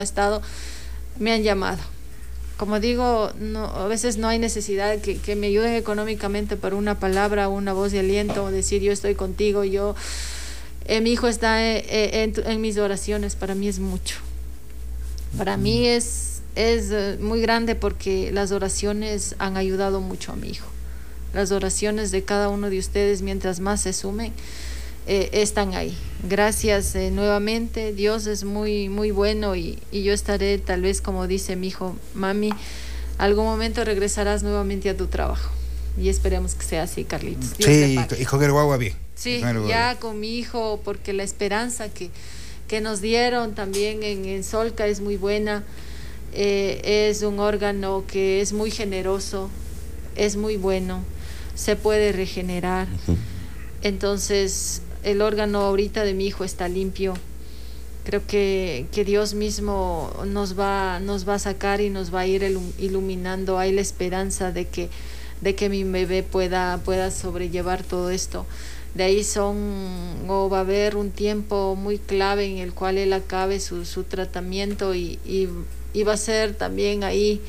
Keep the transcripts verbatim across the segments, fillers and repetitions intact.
estado, me han llamado. Como digo, no, a veces no hay necesidad de que, que me ayuden económicamente por una palabra, una voz de aliento, o decir yo estoy contigo, yo, eh, mi hijo está en, en, en mis oraciones. Para mí es mucho. Para mí es, es muy grande, porque las oraciones han ayudado mucho a mi hijo. Las oraciones de cada uno de ustedes, mientras más se sumen, eh, están ahí. Gracias eh, nuevamente. Dios es muy, muy bueno, y, y yo estaré, tal vez como dice mi hijo, mami, algún momento regresarás nuevamente a tu trabajo. Y esperemos que sea así, Carlitos. Dios sí, y con el guagua bien. Sí, con ya con mi hijo, porque la esperanza que, que nos dieron también en, en Solca es muy buena. Eh, es un órgano que es muy generoso, es muy bueno, se puede regenerar. Uh-huh. Entonces, el órgano ahorita de mi hijo está limpio. Creo que, que Dios mismo nos va, nos va a sacar y nos va a ir iluminando. Hay la esperanza de que, de que mi bebé pueda, pueda sobrellevar todo esto. De ahí son, o va a haber un tiempo muy clave en el cual él acabe su, su tratamiento, y, y, y va a ser también ahí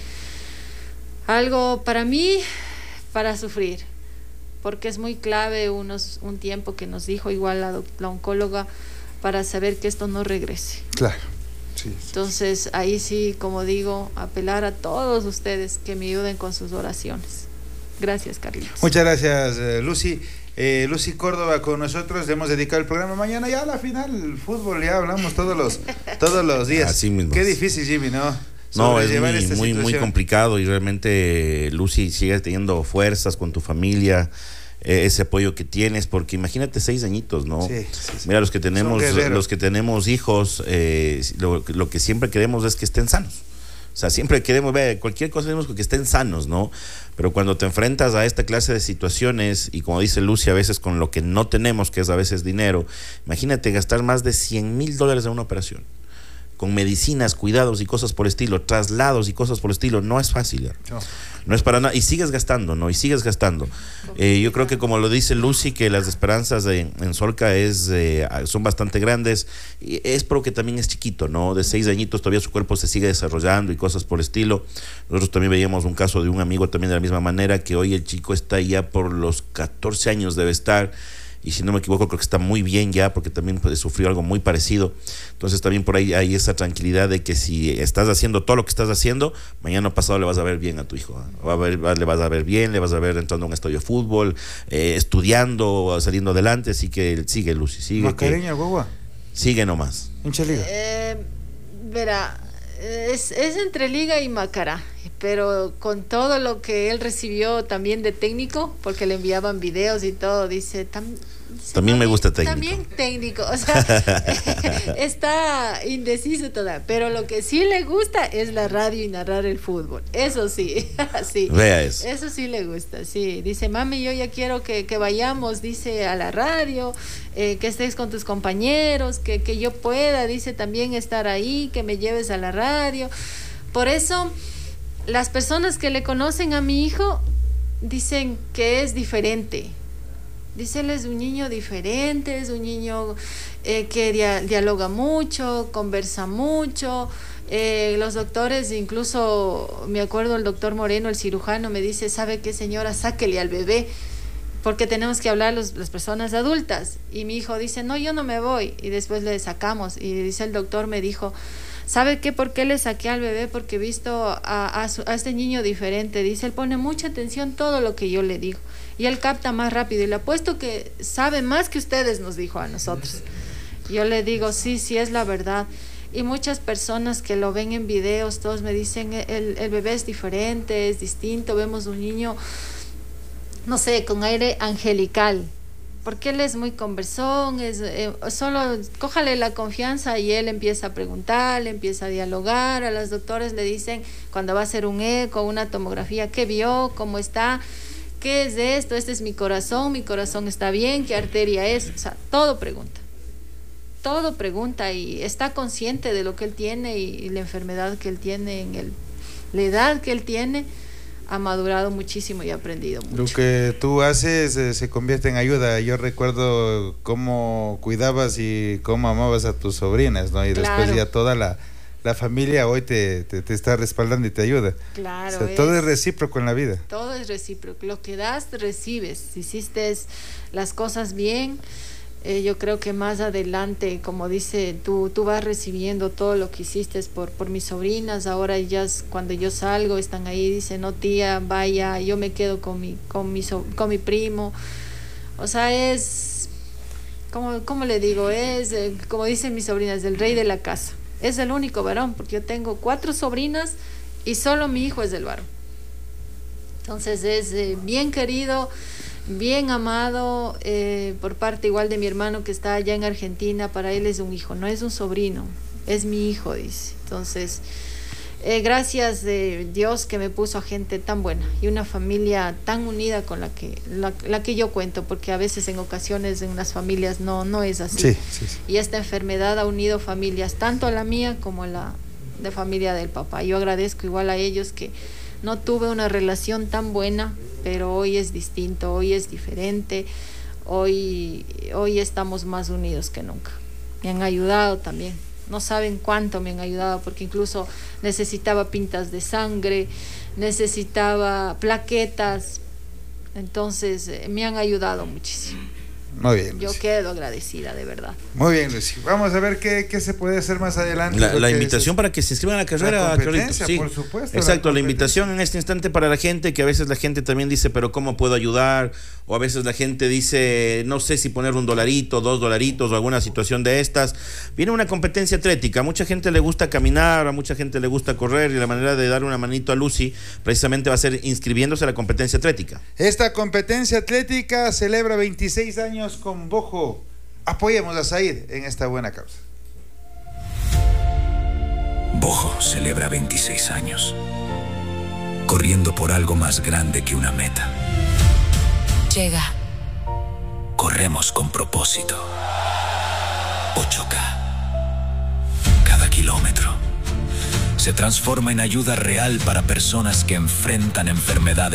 algo para mí, para sufrir, porque es muy clave unos, un tiempo que nos dijo igual la, la oncóloga, para saber que esto no regrese. Claro. Sí, sí. Entonces ahí sí, como digo, apelar a todos ustedes que me ayuden con sus oraciones. Gracias, Carlitos. Muchas gracias, eh, Lucy. Eh, Lucy Córdoba con nosotros. Le hemos dedicado el programa. Mañana ya a la final, el fútbol, ya hablamos todos los, todos los días. Así mismo. Qué difícil, Jimmy, ¿no? No, es muy, muy, muy complicado, y realmente, Lucy, sigues teniendo fuerzas con tu familia, eh, ese apoyo que tienes, porque imagínate seis añitos, ¿no? Sí, sí, sí. Mira, los que tenemos, los que tenemos hijos, eh, lo, lo que siempre queremos es que estén sanos. O sea, siempre queremos ver cualquier cosa, queremos que estén sanos, ¿no? Pero cuando te enfrentas a esta clase de situaciones, y como dice Lucy, a veces con lo que no tenemos, que es a veces dinero, imagínate gastar más de cien mil dólares en una operación, con medicinas, cuidados y cosas por el estilo, traslados y cosas por el estilo. No es fácil, no, no es para nada, y sigues gastando, ¿no? Y sigues gastando. Eh, yo creo que, como lo dice Lucy, que las esperanzas de, en Solca es, eh, son bastante grandes, y es porque también es chiquito, ¿no? De seis añitos todavía su cuerpo se sigue desarrollando y cosas por el estilo. Nosotros también veíamos un caso de un amigo también de la misma manera, que hoy el chico está ya por los catorce años, debe estar, y si no me equivoco creo que está muy bien ya, porque también pues, sufrió algo muy parecido. Entonces también por ahí hay esa tranquilidad de que si estás haciendo todo lo que estás haciendo, mañana o pasado le vas a ver bien a tu hijo, ¿eh? Va a ver, le vas a ver bien, le vas a ver entrando a un estadio de fútbol, eh, estudiando, saliendo adelante. Así que sigue, Lucy, sigue. Macareña, guagua. Sigue nomás. Hincha liga. Eh, verá, es, es entre liga y Macará, pero con todo lo que él recibió también de técnico, porque le enviaban videos y todo, dice, tam, dice también me gusta técnico. También técnico, o sea, está indeciso todavía, pero lo que sí le gusta es la radio y narrar el fútbol, eso sí, sí. Vea eso. Eso sí le gusta, sí. Dice, mami, yo ya quiero que, que vayamos, dice, a la radio, eh, que estés con tus compañeros, que, que yo pueda, dice, también estar ahí, que me lleves a la radio. Por eso, las personas que le conocen a mi hijo dicen que es diferente. Dicen, él es un niño diferente, es un niño eh, que dia- dialoga mucho, conversa mucho. Eh, los doctores, incluso me acuerdo el doctor Moreno, el cirujano, me dice, ¿sabe qué, señora? Sáquele al bebé, porque tenemos que hablar los, las personas adultas. Y mi hijo dice, no, yo no me voy. Y después le sacamos. Y dice el doctor, me dijo, ¿sabe qué? ¿Por qué le saqué al bebé? Porque he visto a, a, su, a este niño diferente. Dice, él pone mucha atención todo lo que yo le digo. Y él capta más rápido. Y le apuesto que sabe más que ustedes, nos dijo a nosotros. Yo le digo, sí, sí, es la verdad. Y muchas personas que lo ven en videos, todos me dicen, el, el bebé es diferente, es distinto. Vemos un niño, no sé, con aire angelical. Porque él es muy conversón, es, eh, solo cójale la confianza y él empieza a preguntar, le empieza a dialogar. A los doctores le dicen, cuando va a hacer un eco, una tomografía, ¿qué vio? ¿Cómo está? ¿Qué es esto? Este es mi corazón, mi corazón está bien, ¿qué arteria es? O sea, todo pregunta. Todo pregunta y está consciente de lo que él tiene y, y la enfermedad que él tiene, en el, la edad que él tiene. Ha madurado muchísimo y ha aprendido mucho. Lo que tú haces eh, se convierte en ayuda. Yo recuerdo cómo cuidabas y cómo amabas a tus sobrinas, ¿no? Y Claro. Después ya toda la, la familia hoy te, te, te está respaldando y te ayuda. Claro. O sea, es, todo es recíproco en la vida. Todo es recíproco. Lo que das, recibes. Si hiciste las cosas bien, eh, yo creo que más adelante, como dice, tú, tú vas recibiendo todo lo que hiciste por, por mis sobrinas. Ahora ellas, cuando yo salgo, están ahí, dicen, no tía, vaya, yo me quedo con mi, con mi, so, con mi primo. O sea, es, como, como le digo, es, eh, como dicen mis sobrinas, el rey de la casa. Es el único varón, porque yo tengo cuatro sobrinas y solo mi hijo es el varón. Entonces es eh, bien querido, bien amado, eh, por parte igual de mi hermano que está allá en Argentina. Para él es un hijo, no es un sobrino, es mi hijo, dice. Entonces, eh, gracias de Dios que me puso a gente tan buena y una familia tan unida con la que la, la que yo cuento, porque a veces en ocasiones en las familias no, no es así. Sí, sí, sí. Y esta enfermedad ha unido familias, tanto a la mía como a la de familia del papá. Yo agradezco igual a ellos que no tuve una relación tan buena, pero hoy es distinto, hoy es diferente, hoy, hoy estamos más unidos que nunca. Me han ayudado también. No saben cuánto me han ayudado, porque incluso necesitaba pintas de sangre, necesitaba plaquetas, entonces eh, me han ayudado muchísimo. Muy bien, Yo Lucy. quedo agradecida, de verdad. Muy bien, Lucy. Vamos a ver qué, qué se puede hacer más adelante. La, la que invitación es, para que se inscriban a la carrera. La competencia, sí. por supuesto. Exacto, la, la invitación en este instante para la gente, que a veces la gente también dice, pero ¿cómo puedo ayudar? O a veces la gente dice, no sé si poner un dolarito, dos dolaritos o alguna situación de estas. Viene una competencia atlética. A mucha gente le gusta caminar, a mucha gente le gusta correr, y la manera de dar una manito a Lucy precisamente va a ser inscribiéndose a la competencia atlética. Esta competencia atlética celebra veintiséis años con Bojo. Apoyemos a Said en esta buena causa. Bojo celebra veintiséis años, corriendo por algo más grande que una meta. Llega. Corremos con propósito. ocho K. Cada kilómetro se transforma en ayuda real para personas que enfrentan enfermedades